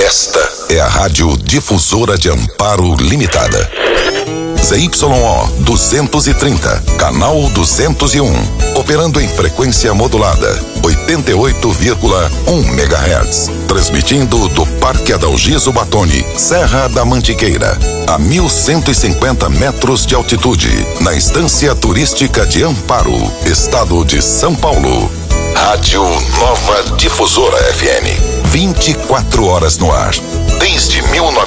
Esta é a Rádio Difusora de Amparo Limitada. ZYO 230, canal 201, operando em frequência modulada, 88,1 MHz, transmitindo do Parque Adalgiso Batoni, Serra da Mantiqueira, a 1.150 metros de altitude, na Estância Turística de Amparo, Estado de São Paulo. Rádio Nova Difusora FM, 24 horas no ar, desde 19